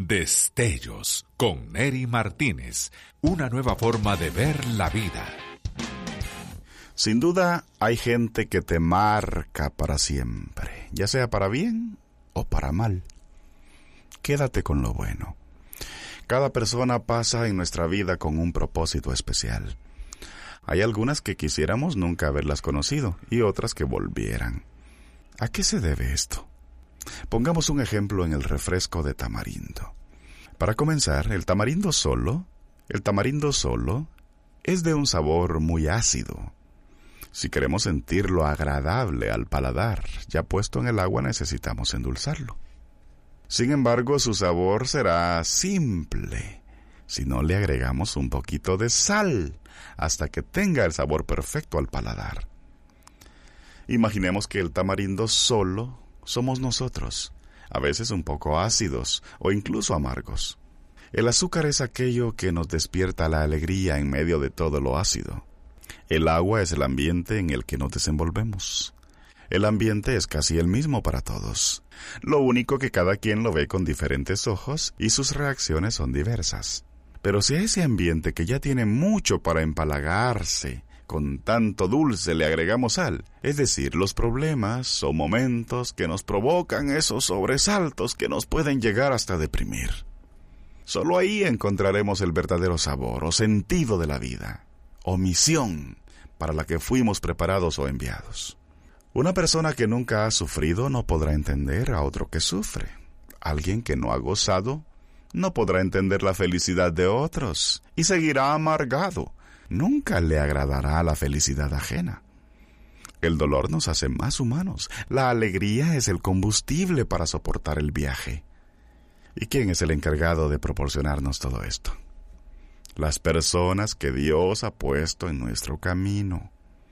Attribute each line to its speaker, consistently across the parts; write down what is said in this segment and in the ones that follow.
Speaker 1: Destellos con Neri Martínez, una nueva forma de ver la vida.
Speaker 2: Sin duda, hay gente que te marca para siempre, ya sea para bien o para mal. Quédate con lo bueno. Cada persona pasa en nuestra vida con un propósito especial. Hay algunas que quisiéramos nunca haberlas conocido y otras que volvieran. ¿A qué se debe esto? Pongamos un ejemplo en el refresco de tamarindo. Para comenzar, el tamarindo solo es de un sabor muy ácido. Si queremos sentirlo agradable al paladar, ya puesto en el agua necesitamos endulzarlo. Sin embargo, su sabor será simple si no le agregamos un poquito de sal hasta que tenga el sabor perfecto al paladar. Imaginemos que el tamarindo solo somos nosotros, a veces un poco ácidos o incluso amargos. El azúcar es aquello que nos despierta la alegría en medio de todo lo ácido. El agua es el ambiente en el que nos desenvolvemos. El ambiente es casi el mismo para todos. Lo único que cada quien lo ve con diferentes ojos y sus reacciones son diversas. Pero si a ese ambiente que ya tiene mucho para empalagarse, con tanto dulce le agregamos sal, es decir, los problemas o momentos que nos provocan esos sobresaltos que nos pueden llegar hasta deprimir. Solo ahí encontraremos el verdadero sabor o sentido de la vida, o misión para la que fuimos preparados o enviados. Una persona que nunca ha sufrido no podrá entender a otro que sufre. Alguien que no ha gozado no podrá entender la felicidad de otros y seguirá amargado. Nunca le agradará la felicidad ajena. El dolor nos hace más humanos. La alegría es el combustible para soportar el viaje. ¿Y quién es el encargado de proporcionarnos todo esto? Las personas que Dios ha puesto en nuestro camino.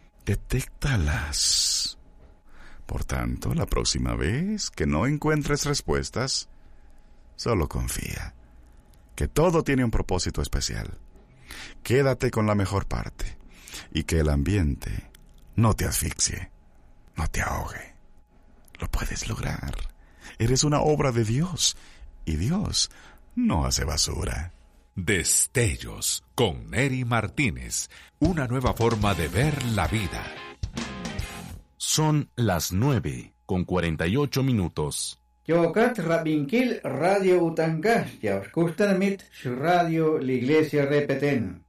Speaker 2: Detéctalas. Por tanto, la próxima vez que no encuentres respuestas, solo confía, que todo tiene un propósito especial. Quédate con la mejor parte y que el ambiente no te asfixie, no te ahogue. Lo puedes lograr. Eres una obra de Dios y Dios no hace basura.
Speaker 1: Destellos con Neri Martínez, una nueva forma de ver la vida.
Speaker 3: Son las 9:48.
Speaker 4: Yokat Rabinkil Radio Utankas, Yauskustan Mit, Radio La Iglesia Repeten.